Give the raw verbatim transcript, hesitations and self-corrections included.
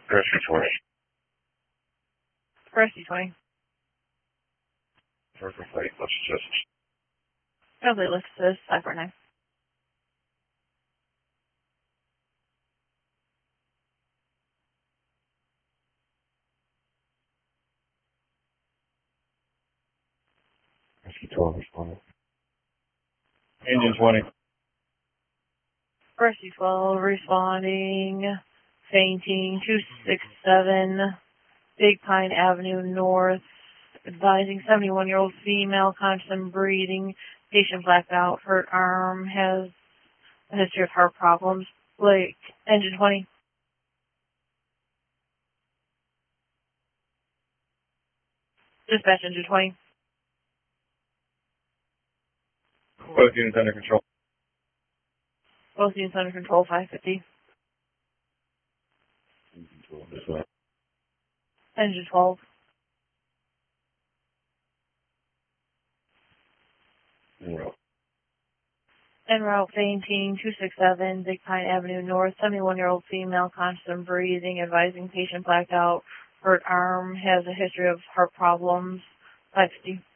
Rescue twenty. Rescue twenty. First plate, let's just. Probably looks this five four nine. Rescue twelve responding. Engine twenty. Rescue twelve responding. Fainting. two six seven. Big Pine Avenue North. Advising seventy-one-year-old female, conscious and breathing. Patient blacked out. Hurt arm. Has a history of heart problems. Blake. Engine twenty. Dispatch engine twenty. Both units under control. Both units under control, five fifty. Engine twelve. En route. En route, fainting, two six seven, Big Pine Avenue North, seventy-one-year-old female, conscious and breathing, advising patient blacked out, hurt arm, has a history of heart problems, five fifty.